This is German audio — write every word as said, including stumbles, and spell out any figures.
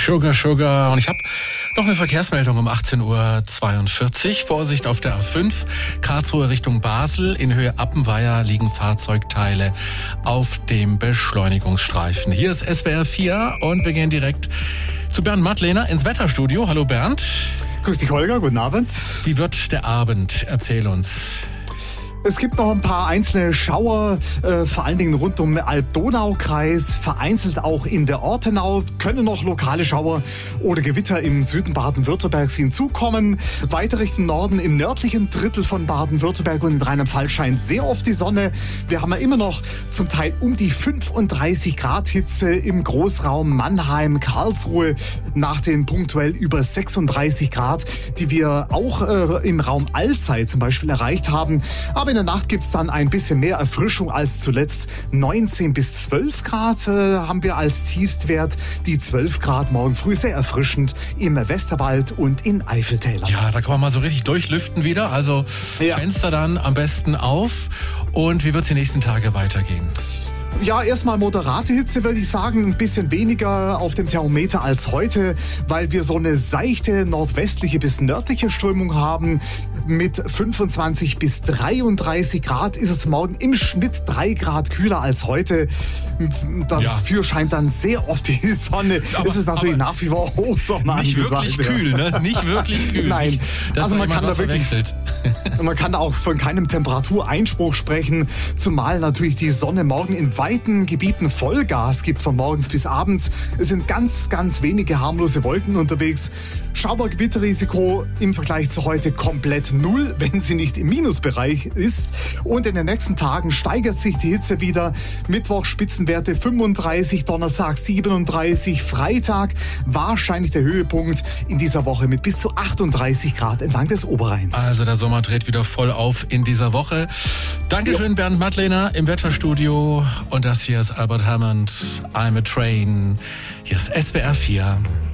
Sugar, Sugar. Und ich habe noch eine Verkehrsmeldung um achtzehn Uhr zweiundvierzig. Vorsicht auf der A fünf, Karlsruhe Richtung Basel. In Höhe Appenweier liegen Fahrzeugteile auf dem Beschleunigungsstreifen. Hier ist S W R vier und wir gehen direkt zu Bernd Mattlehner ins Wetterstudio. Hallo Bernd. Grüß dich Holger, guten Abend. Wie wird der Abend? Erzähl uns. Es gibt noch ein paar einzelne Schauer, äh, vor allen Dingen rund um den Alb-Donau-Kreis, vereinzelt auch in der Ortenau, können noch lokale Schauer oder Gewitter im Süden Baden-Württembergs hinzukommen. Weiter Richtung Norden, im nördlichen Drittel von Baden-Württemberg und in Rheinland-Pfalz scheint sehr oft die Sonne. Wir haben ja immer noch zum Teil um die fünfunddreißig Grad Hitze im Großraum Mannheim, Karlsruhe, nach den punktuell über sechsunddreißig Grad, die wir auch äh, im Raum Alzey zum Beispiel erreicht haben. Aber in der Nacht gibt's dann ein bisschen mehr Erfrischung als zuletzt. neunzehn bis zwölf Grad äh, haben wir als Tiefstwert. Die zwölf Grad morgen früh sehr erfrischend im Westerwald und in Eifeltälern. Ja, da kann man mal so richtig durchlüften wieder. Also ja. Fenster dann am besten auf. Und wie wird's die nächsten Tage weitergehen? Ja, erstmal moderate Hitze, würde ich sagen. Ein bisschen weniger auf dem Thermometer als heute, weil wir so eine seichte nordwestliche bis nördliche Strömung haben. Mit fünfundzwanzig bis dreiunddreißig Grad ist es morgen im Schnitt drei Grad kühler als heute. Dafür ja. scheint dann sehr oft die Sonne. Aber, es ist natürlich nach wie vor Hochsommer nicht angesagt. Nicht wirklich kühl, ne? Nicht wirklich kühl. Nein, nicht, also man kann da wirklich, man kann da auch von keinem Temperatureinspruch sprechen, zumal natürlich die Sonne morgen in weiten Gebieten Vollgas gibt von morgens bis abends. Es sind ganz, ganz wenige harmlose Wolken unterwegs. Schauer-Gewitterrisiko im Vergleich zu heute komplett null, wenn sie nicht im Minusbereich ist. Und in den nächsten Tagen steigert sich die Hitze wieder. Mittwoch Spitzenwerte fünfunddreißig, Donnerstag siebenunddreißig, Freitag wahrscheinlich der Höhepunkt in dieser Woche mit bis zu achtunddreißig Grad entlang des Oberrheins. Also der Sommer dreht wieder voll auf in dieser Woche. Dankeschön, ja. Bernd Mattlehner im Wetterstudio. Und das hier ist Albert Hammond, I'm a Train. Hier ist S W R vier.